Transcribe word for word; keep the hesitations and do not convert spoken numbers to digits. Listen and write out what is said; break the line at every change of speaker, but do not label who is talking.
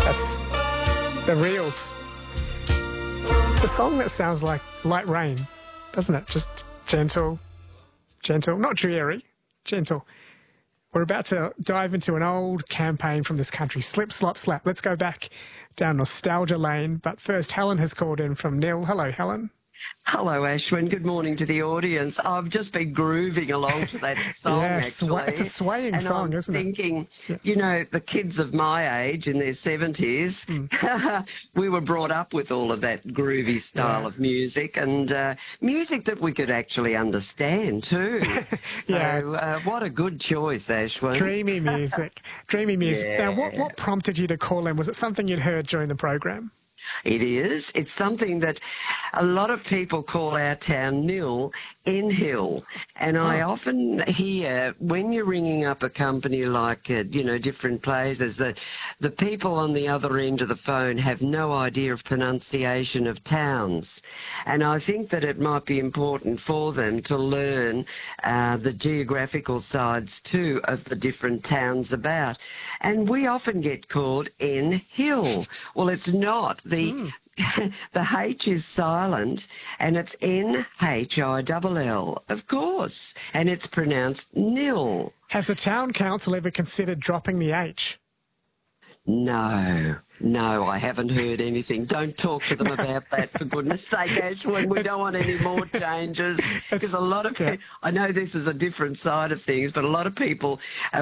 That's The Reels. It's a song that sounds like light rain, doesn't it? Just gentle, gentle, not dreary, gentle. We're about to dive into an old campaign from this country, Slip, Slop, Slap. Let's go back down nostalgia lane. But first, Helen has called in from Nil. Hello, Helen.
Hello, Ashwin. Good morning to the audience. I've just been grooving along to that song,
yeah,
actually.
It's a swaying
and
song,
I'm
isn't
thinking,
it? Yeah.
you know, the kids of my age in their seventies, mm. we were brought up with all of that groovy style yeah. of music and uh, music that we could actually understand too. So
yeah,
uh, what a good choice, Ashwin.
Dreamy music. Dreamy music.
Yeah.
Now, what, what prompted you to call in? Was it something you'd heard during the program?
It is. It's something that a lot of people call our town Nil, N Hill. And I
oh.
often hear when you're ringing up a company like, uh, you know, different places, that the people on the other end of the phone have no idea of pronunciation of towns. And I think that it might be important for them to learn uh, the geographical sides too of the different towns about. And we often get called N Hill. Well, it's not. The mm. the H is silent and it's N H I L L, of course, and it's pronounced nil.
Has the town council ever considered dropping the H?
No, no, I haven't heard anything. Don't talk to them about that, for goodness sake, Ashwin. We don't want any more changes because a lot of people, I know this is a different side of things, but a lot of people uh,